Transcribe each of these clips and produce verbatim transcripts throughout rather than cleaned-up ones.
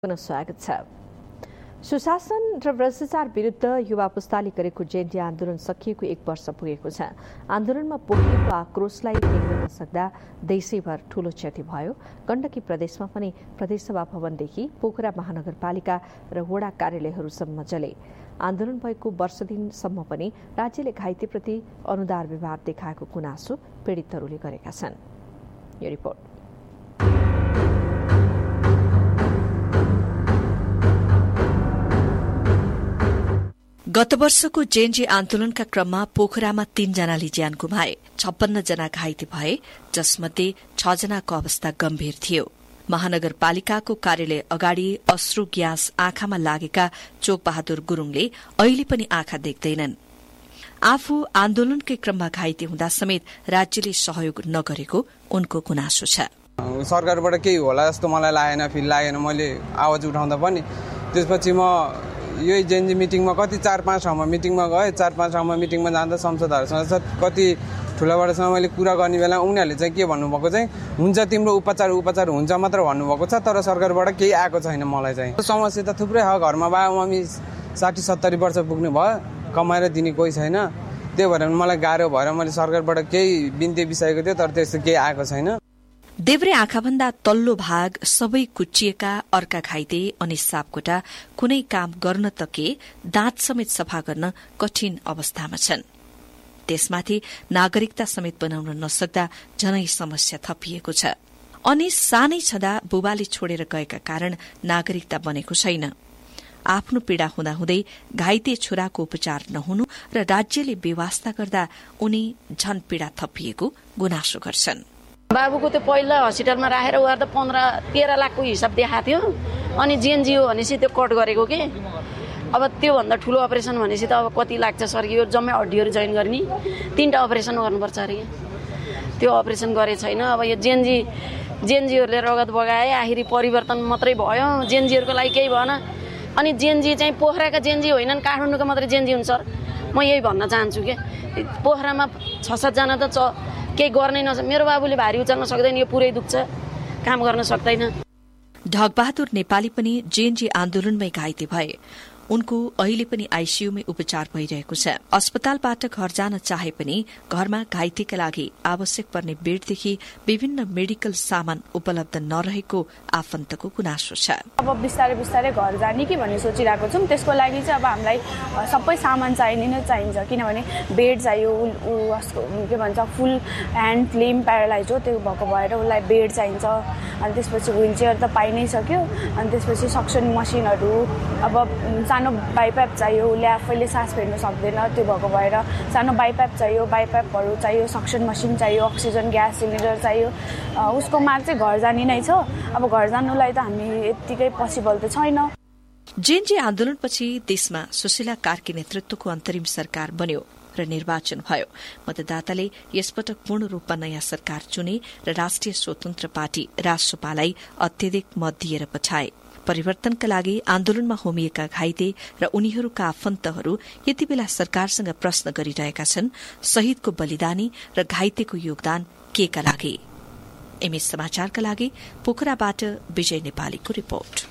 पुनः स्वागत छ। सुशासन र भ्रष्टाचार विरुद्ध युवा पुस्ताले गरेको जेएनजी आन्दोलन सकिएको एक वर्ष पुगेको छ। आन्दोलनमा पोखिएको आक्रोशलाई देख्न नसक्दा देशैभर ठूलो क्षति भयो। गण्डकी प्रदेशमा पनि प्रदेशसभा भवनदेखि पोखरा महानगरपालिका र वडा कार्यालयहरूसम्म जले। आन्दोलन भएको वर्ष दिनसम्म पनि राज्यले घाइतेप्रति अनुदार व्यवहार देखाएको गुनासो पीडितहरूले गरेका छन्। यो रिपोर्ट। गत वर्षको जेएनजी आन्दोलनका क्रममा पोखरामा तीनजनाले ज्यान गुमाए, छप्पन्न जना घाइते भए, जसमध्ये छ जनाको अवस्था गम्भीर थियो। महानगरपालिकाको कार्यालय अगाडि अश्रु ग्यास आँखामा लागेका चोकबहादुर गुरूङले अहिले पनि आँखा देख्दैनन्। आफू आन्दोलनकै क्रममा घाइते हुँदा समेत राज्यले सहयोग नगरेको उनको गुनासो छ। सरकारबाट केही होला जस्तो मलाई लागेन, फिल लागेन। मैले आवाज उठाउँदा पनि त्यसपछि म यही जेएनजी मिटिङमा कति चार पाँच ठाउँमा मिटिङमा गएँ। चार पाँच ठाउँमा मिटिङमा जाँदा संसदहरूसँग कति ठुलाबडासँग मैले कुरा गर्ने बेला उनीहरूले चाहिँ के भन्नुभएको चाहिँ हुन्छ तिम्रो उपचार उपचार हुन्छ मात्र भन्नुभएको छ, तर सरकारबाट केही आएको छैन। मलाई चाहिँ समस्या त थुप्रै छ। घरमा बाबा मम्मी साठी सत्तरी वर्ष पुग्ने भयो, कमाएर दिने कोही छैन। त्यही भएर मलाई गाह्रो भएर मैले सरकारबाट केही बिन्ती बिसाएको थियो, तर त्यस्तो केही आएको छैन। देब्रे आँखाभन्दा तल्लो भाग सबै कुच्चिएका, अर्का घाइते अनि सापकोटा कुनै काम गर्न त के दाँत समेत सफा गर्न कठिन अवस्थामा छन्। त्यसमाथि नागरिकता समेत बनाउन नसक्दा झनै समस्या थपिएको छ। अनि सानै छँदा बुबाले छोडेर गएका कारण नागरिकता बनेको छैन। आफ्नो पीड़ा हुँदाहुँदै घाइते छोराको उपचार नहुनु र राज्यले बेवास्ता गर्दा उनी झन पीड़ा थपिएको गुनासो गर्छन्। बाबुको त्यो पहिला हस्पिटलमा राखेर उहाँ त पन्ध्र तेह्र लाखको हिसाब देखाएको थियो, अनि जिएनजी हो भनेपछि त्यो कट गरेको के। अब त्योभन्दा ठुलो अपरेसन भनेपछि त अब कति लाग्छ सर? यो जम्मै हड्डीहरू जोइन गर्ने तीनटा अपरेसन गर्नुपर्छ अरे। त्यो अपरेसन गरे छैन। अब यो जिएनजी जिएनजीहरूले रगत बगाए, आखिरी परिवर्तन मात्रै भयो, जिएनजीहरूको लागि केही भएन। अनि जिएनजी चाहिँ पोखराका जिएनजी होइनन्, काठमाडौँको मात्रै जिएनजी हुन्छ सर। म यही भन्न चाहन्छु कि पोखरामा छ सातजना त च केही गर्नै नसक्छ। मेरो बाबुले भारी उचाल्न सक्दैन, यो पुरै दुख्छ, काम गर्न सक्दैन। ढकबहादुर नेपाली पनि जेएनजी आन्दोलनमै घाइते भए। उनको अहिले पनि आईसीयूमै उपचार भइरहेको छ। अस्पतालबाट घर जान चाहे पनि घरमा घाइतेका लागि आवश्यक पर्ने बेडदेखि विभिन्न मेडिकल सामान उपलब्ध नरहेको आफन्तको गुनासो छ। अब बिस्तारै बिस्तारै घर जाने कि भन्ने सोचिरहेको छौँ। त्यसको लागि चाहिँ अब हामीलाई सबै सामान चाहिने नै चाहिन्छ, किनभने बेड चाहियो। के भन्छ फुल ह्यान्ड लिम्ब प्यारालाइज हो, त्यो भएको भएर उसलाई बेड चाहिन्छ। अनि त्यसपछि व्हिल चेयर त पाइ नै सक्यो। अनि त्यसपछि सक्सन मसिनहरू, अब सानो बाइपाइप चाहियो, उसले आफैले सास फेर्न सक्दैन, त्यो भएको भएर सानो बाइपाइप चाहियो, बाइपाइपहरू चाहियो, सक्सन मसिन चाहियो, अक्सिजन ग्यास सिलिन्डर चाहियो। उसको माग चाहिँ घर जाने नै छ। अब घर जानुलाई त हामी यत्तिकै पोसिबल त छैन। जेएनजी आन्दोलनपछि देशमा सुशीला कार्की नेतृत्वको अन्तरिम सरकार बन्यो र निर्वाचन भयो। मतदाताले यसपटक पूर्ण रूपमा नयाँ सरकार चुने र राष्ट्रिय स्वतन्त्र पार्टी रासोपालाई अत्यधिक मत दिएर पठाए। परिवर्तनका लागि आन्दोलनमा होमिएका घाइते र उनीहरूका आफन्तहरू यति बेला सरकारसँग प्रश्न गरिरहेका छन्, शहीदको बलिदानी र घाइतेको योगदान केका लागि। एमएस समाचारका लागि पोखराबाट विजय नेपालीको रिपोर्ट।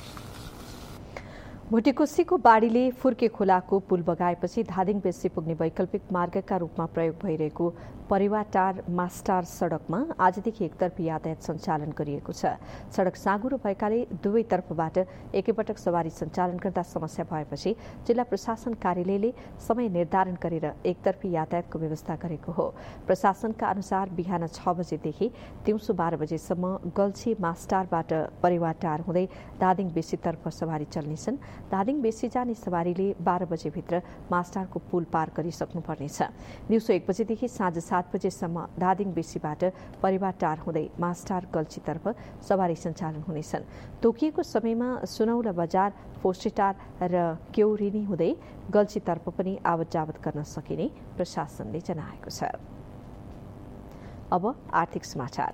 भुटीकोसीको बाढ़ीले फुर्के खोलाको पुल बगाएपछि धादिङ बेसी पुग्ने वैकल्पिक मार्गका रूपमा प्रयोग भइरहेको परिवाटार मास्टार सड़कमा आजदेखि एकतर्फी यातायात सञ्चालन गरिएको छ। सड़क साँघुरो भएकाले दुवैतर्फबाट एकैपटक सवारी सञ्चालन गर्दा समस्या भएपछि जिल्ला प्रशासन कार्यालयले समय निर्धारण गरेर एकतर्फी यातायातको व्यवस्था गरेको हो। प्रशासनका अनुसार बिहान छ बजेदेखि दिउँसो बाह्र बजेसम्म गल्छी मास्टारबाट परिवाटार हुँदै धादिङ बेसीतर्फ सवारी चल्नेछन्। धादिङ बेसी जाने सवारीले बाह्र बजेभित्र मास्टारको पुल पार गरिसक्नुपर्नेछ। दिउँसो एक बजेदेखि साँझ सात बजेसम्म धादिङ बेसीबाट परिवाटार हुँदै मास्टार गल्छीतर्फ सवारी सञ्चालन हुनेछन्। तोकिएको समयमा सुनौला बजार, फोस्टेटार र क्यौरिनी हुँदै गल्छीतर्फ पनि आवत जावत गर्न सकिने प्रशासनले जनाएको छ। अब आर्थिक समाचार।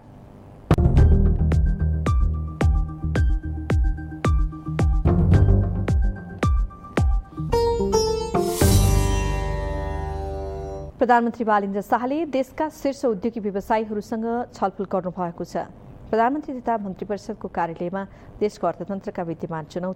प्रधानमन्त्री बालेन्द्र शाहले देशका शीर्ष उद्योगी व्यवसायीहरूसँग छलफल गर्नुभएको छ। प्रधानमन्त्री तथा मन्त्री परिषदको कार्यालयमा देशको अर्थतन्त्रका विद्यमान चुनौती